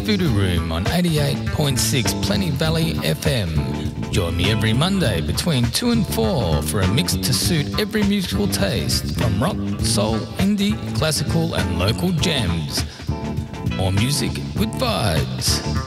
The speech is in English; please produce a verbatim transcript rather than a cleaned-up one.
Voodoo Room on eighty-eight point six Plenty Valley F M. Join me every Monday between two and four for a mix to suit every musical taste, from rock, soul, indie, classical and local gems. More music with vibes.